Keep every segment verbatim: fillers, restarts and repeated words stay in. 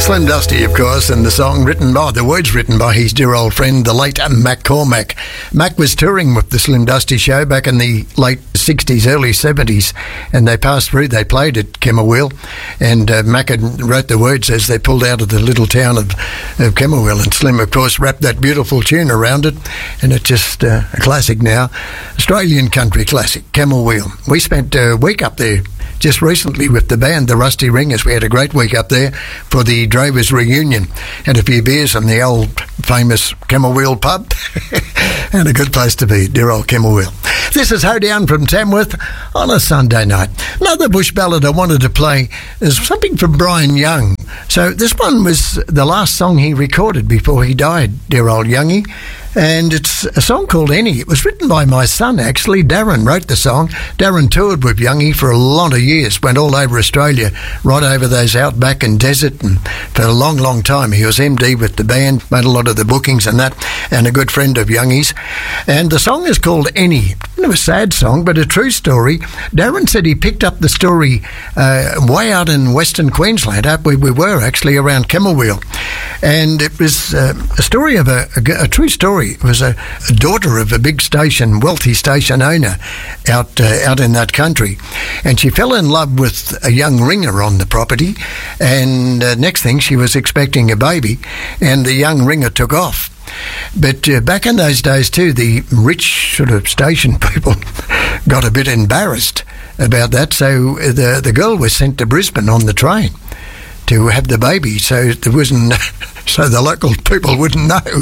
Slim Dusty, of course, and the song written by, the words written by his dear old friend, the late Mac Cormack. Mac was touring with the Slim Dusty Show back in the late sixties, early seventies, and they passed through, they played at Kemmerwell, and uh, Mac had wrote the words as they pulled out of the little town of, of Kemmerwell, and Slim, of course, rapped that beautiful tune around it, and it's just uh, a classic now. Australian country classic, Kemmerwell. We spent a week up there just recently with the band, the Rusty Ringers. We had a great week up there for the Drovers reunion. Had a few beers in the old famous Kemmerwell pub. And a good place to be, dear old Kemmerwell. This is Hoedown from Tamworth on a Sunday night. Another bush ballad I wanted to play is something from Brian Young. So this one was the last song he recorded before he died, dear old Youngie. And it's a song called Any. It was written by my son, actually. Darren wrote the song. Darren toured with Youngie for a lot of years, went all over Australia, right over those outback and desert, and for a long, long time. He was M D with the band, made a lot of the bookings and that, and a good friend of Youngie's. And the song is called Any. Not a sad song, but a true story. Darren said he picked up the story uh, way out in Western Queensland, up where we were, actually, around Kemmerwell. And it was uh, a story of a, a, a true story. It was a, a daughter of a big station, wealthy station owner out uh, out in that country. And she fell in love with a young ringer on the property. And uh, next thing, she was expecting a baby, and the young ringer took off. But uh, back in those days too, the rich sort of station people got a bit embarrassed about that. So the the girl was sent to Brisbane on the train to have the baby, so there wasn't, so the local people wouldn't know.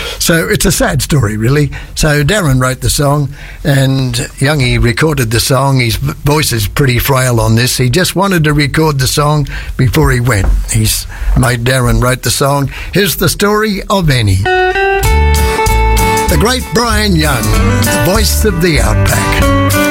So it's a sad story, really. So Darren wrote the song, and Youngie recorded the song. His voice is pretty frail on this. He just wanted to record the song before he went. He's made Darren wrote the song. Here's the story of Any. The great Brian Young, voice of the outback.